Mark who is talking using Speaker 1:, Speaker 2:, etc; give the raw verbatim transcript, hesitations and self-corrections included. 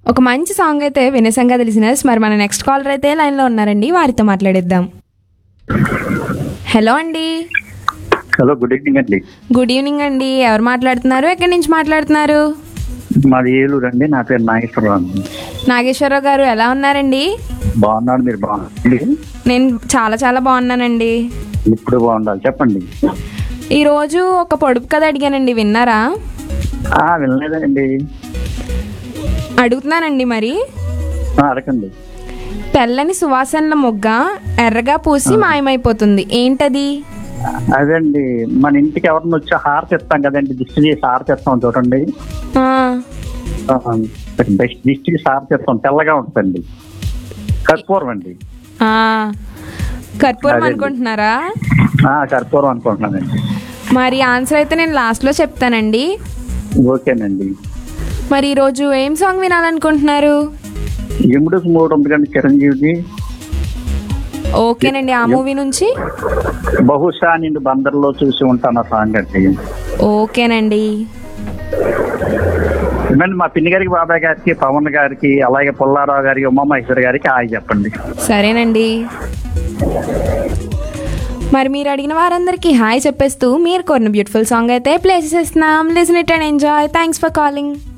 Speaker 1: ఒక మంచి సాంగ్ అయితే వినేసంగా తెలిసినస్. మరి మన నెక్స్ట్ కాలర్ అయితే లైన్లో ఉన్నారండి, వారితో మాట్లాడేద్దాం. హలో అండి.
Speaker 2: హలో, గుడ్ ఈవినింగ్ అండి.
Speaker 1: గుడ్ ఈవినింగ్ అండి. ఎవరు మాట్లాడుతున్నారు, ఎక్కడి నుంచి మాట్లాడుతున్నారు?
Speaker 2: మాది ఏలూరు అండి. నా పేరు నాగేశ్వరరావు అండి.
Speaker 1: నాగేశ్వరరావు గారు ఎలా ఉన్నారండి?
Speaker 2: బాగున్నాడు, మీరు బాగుంది?
Speaker 1: నేను చాలా చాలా బాగున్నానండి.
Speaker 2: ఇప్పుడు బాగుండాలి, చెప్పండి.
Speaker 1: ఈరోజు ఒక పొడుపు కథ అడిగానండి, విన్నారా?
Speaker 2: ఆ వినలేదండి.
Speaker 1: అడుగుతున్నానండి మరి.
Speaker 2: ఆ, అడగండి.
Speaker 1: తెల్లని సువాసనల మొగ్గ ఎర్రగా పూసి మాయమైపోతుంది, ఏంటది?
Speaker 2: అదండి, మన ఇంటికి ఎవరిని వచ్చి హారతి ఇస్తాం కదండి, దిష్టి చేసి హారతి ఇస్తాం చూడండి.
Speaker 1: ఆ,
Speaker 2: బెస్ట్ దిష్టి చేసి హారతి ఇస్తాం, తెల్లగా ఉంటుందండి. కర్పూరం అండి.
Speaker 1: ఆ, కర్పూరం
Speaker 2: అదేండి.
Speaker 1: అనుకుంటున్నారా?
Speaker 2: ఆ, కర్పూరం అనుకుంటున్నానండి.
Speaker 1: మరి ఆన్సర్ అయితే నేను లాస్ట్లో చెప్తానండి.
Speaker 2: ఓకేనండి.
Speaker 1: మరి ఈరోజు ఏం సాంగ్ వినాలనుకుంటున్నారు?
Speaker 2: ఎముడుకు మూడు ఉంది కండి, చిరంజీవిది.
Speaker 1: ఓకేనండి, ఆ మూవీ నుంచి
Speaker 2: బహుశా నిన్ను బందర్లో చూసి ఉంటాను ఆ సాంగ్ అండి.
Speaker 1: ఓకేనండి.
Speaker 2: ఇవ్వండి మా పిన్ని గారికి, బాబాయ్ గారికి, పవన్ గారికి, అలాగే పుల్లారావు గారికి, ఉమామహేశ్వరి గారికి హాయ్ చెప్పండి.
Speaker 1: సరేనండి. మరి మీరు అడిగిన వారందరికీ హాయ్ చెప్పేస్తూ మీరు కోరిన బ్యూటిఫుల్ సాంగ్ అయితే ప్లే చేసేస్తున్నాం. Listen it and enjoy. Thanks for calling.